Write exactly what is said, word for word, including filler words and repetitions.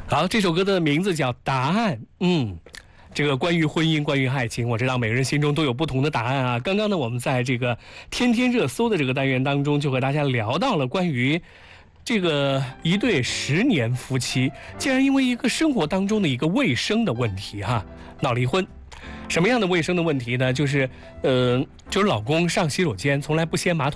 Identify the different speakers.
Speaker 1: 好，这首歌的名字叫《答案》。嗯，这个关于婚姻，关于爱情，我知道每个人心中都有不同的答案啊。刚刚呢，我们在这个天天热搜的这个单元当中，就和大家聊到了关于这个一对十年夫妻，竟然因为一个生活当中的一个卫生的问题哈、啊，闹离婚。什么样的卫生的问题呢？就是，呃，就是老公上洗手间从来不掀马桶。